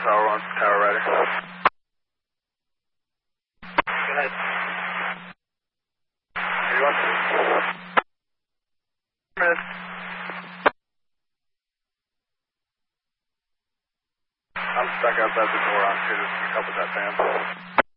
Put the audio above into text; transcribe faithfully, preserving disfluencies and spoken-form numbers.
Tower one, Tower Rider. Go ahead. Are you on two? Minutes. I'm stuck outside the door on two. Just help with that fan.